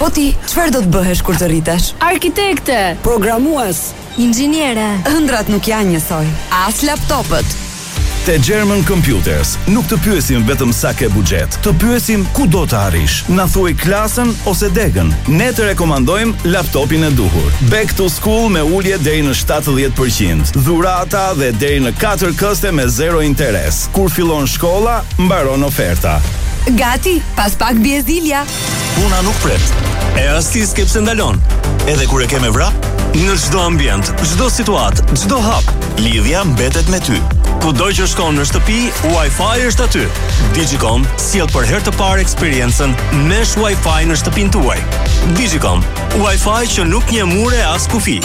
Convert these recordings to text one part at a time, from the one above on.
Po ti, çfarë do të bëhesh kur të rritesh? Arkitekte, Programues, inxhiniere. ëndrat nuk janë njësoj, as laptopët. Te German Computers nuk të pyesim vetëm sa ke buxhet, të pyesim ku do të arrish. Na thuaj klasën ose degën. Ne të rekomandojmë laptopin e duhur. Back to school me ulje deri në 70%, dhurata dhe deri në 4 këste me 0 interes. Kur fillon shkolla, mbaron oferta. Gati, pas pak bie zilja. Puna nuk pret. E rasti s'ke pse ndalon. Edhe kur e ke me vrap, në çdo ambient, çdo situatë, çdo hap, lidhja mbetet me ty. Kudo që shkon në shtëpi, Wi-Fi është aty. Digicom sjell për herë të parë eksperiencën mesh Wi-Fi në shtëpinë tuaj. Digicom, Wi-Fi që nuk një mure as kufi.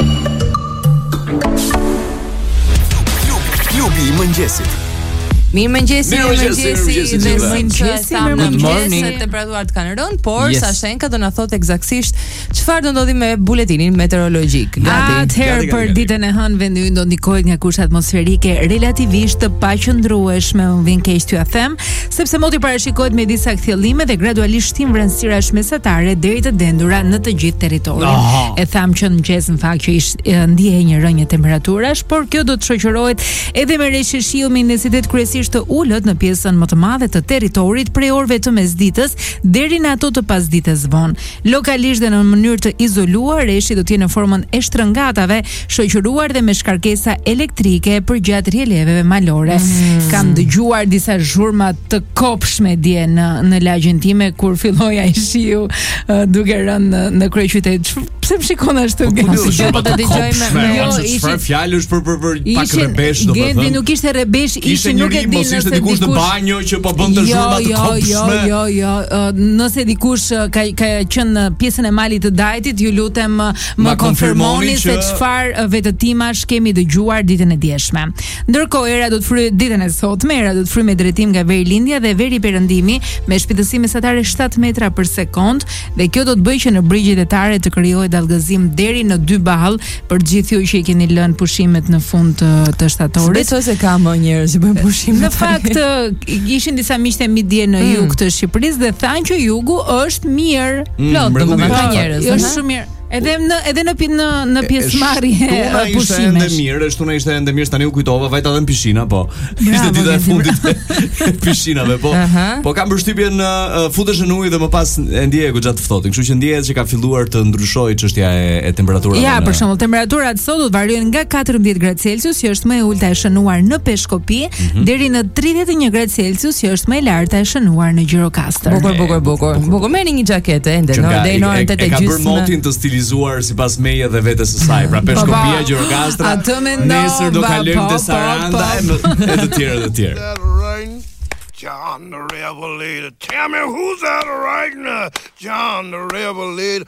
Klubi I mëngjesit. Mirëmëngjesi, temperaturat kanë rënë, por Sashenka do na thotë eksaktësisht çfarë do ndodhi me buletinin meteorologjik. Atëherë për ditën e hënë vendi ynë do ndikohet nga kushte atmosferike relativisht të paqëndrueshme, më vjen keq t'ju them, sepse moti parashikohet me disa kthjellime dhe gradualisht shtim vranësirash mesatare deri të dendura në të gjithë territorin. E tham që në mëngjes në fakt që ndihej një rënje temperaturash, por kjo do të shoqërohet edhe me reshje shiu me intensitet kryesisht të ulët në pjesën më të madhe të territorit prej orëve të mesditës deri në ato të pasdites vonë. Lokalisht dhe në mënyrë të izoluar, reshi do të jenë në formën e shtrëngatave, shoqëruar dhe me shkarkesa elektrike përgjatë rjelieveve malore. Kam dëgjuar disa zhurma të kopshme dje në lagjen time kur filloi ai shiu duke rënë në kryeqytet. Pse më shikon ashtu? Po ta dëgjojmë. Çfarë fjalësh për pak rrebesh, domethënë. Gendi nuk ishte rrebesh, ishin nuk e di nëse ishte dikush në banjo që po bënte zhurma të kopshme. Jo. Nëse dikush ka qenë në pjesën e malit të Dajtit, ju lutem më konfirmoni se çfarë vetëtimash kemi dëgjuar ditën e dieshme. Ndërkohë era do të fryjë ditën e sotme, era do të fryjë me drejtim nga Verilindja dhe Veri Perëndimi me shpejtësi mesatare 7 metra për sekond dhe kjo do të bëjë që në brigjet etare të krijohet dallgëzim deri në 2 ball për gjithë ju që i keni lënë pushimet në fund të shtatorit. Besoj se ka më njerëz që bëjnë pushim. Në fakt ishin disa miqtë mi dje në jug të Shqipërisë dhe thanë që jugu është mirë. Plot, domethënë ka njerëz. Është shumë mirë. Edhe në pjesëmarrje pushimesh. Shtuna ishte ende mirë, tani u kujtova, vajta edhe në pishinë, po. Ishte dita e fundit e pishinave, po. Po kam përshtypjen futesh në ujë dhe më pas e ndjej goxha të ftohtë, kështu që ndjehet që ka filluar të ndryshojë çështja e temperaturave. Ja, për shembull, temperaturat sot do të variojnë nga 14 gradë Celsius, që është më e ulta e shënuar në Peshkopi, deri në 31 gradë Celsius, që është më e larta e shënuar në Gjirokastër. Bukur. Merrni një xhaketë ende deri në orën 8:30. Ka bërë motin të stilizuar sipas meje dhe vetes së saj. Pra Peshkopia, Gjirokastra. Nesër do kalojmë te Saranda e të tjerë. John the Revelator. Tell me who's that right now? John the Revelator.